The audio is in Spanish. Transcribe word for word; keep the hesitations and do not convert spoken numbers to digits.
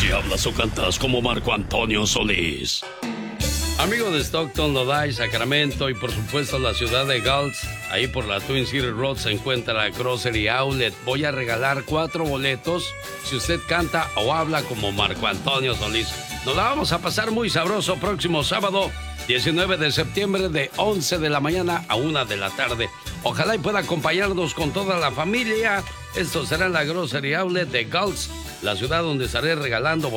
Si hablas o cantas como Marco Antonio Solís. Amigo de Stockton, Lodi, Sacramento y por supuesto la ciudad de Gulch, ahí por la Twin City Road se encuentra la Grocery Outlet. Voy a regalar cuatro boletos si usted canta o habla como Marco Antonio Solís. Nos la vamos a pasar muy sabroso próximo sábado, diecinueve de septiembre, de once de la mañana a una de la tarde. Ojalá y pueda acompañarnos con toda la familia. Esto será en la Grocery Outlet de Gulch, la ciudad donde estaré regalando